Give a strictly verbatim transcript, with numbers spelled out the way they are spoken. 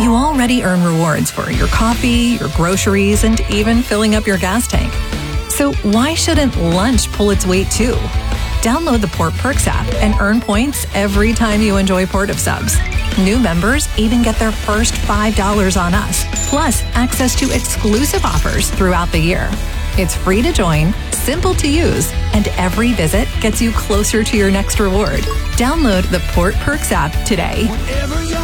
You already earn rewards for your coffee, your groceries, and even filling up your gas tank. So why shouldn't lunch pull its weight too? Download the Port Perks app and earn points every time you enjoy Port of Subs. New members even get their first five dollars on us, plus access to exclusive offers throughout the year. It's free to join, simple to use, and every visit gets you closer to your next reward. Download the Port Perks app today.